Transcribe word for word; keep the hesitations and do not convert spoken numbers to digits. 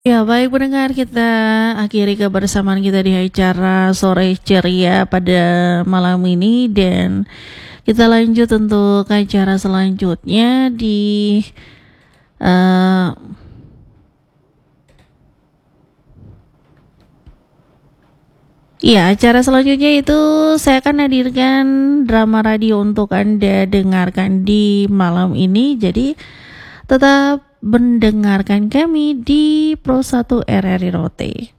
Ya, baik pendengar, kita akhiri kebersamaan kita di acara Sore Ceria pada malam ini dan kita lanjut untuk acara selanjutnya di uh, ya, acara selanjutnya itu saya akan hadirkan drama radio untuk Anda dengarkan di malam ini. Jadi tetap mendengarkan kami di Pro satu R R I Rote.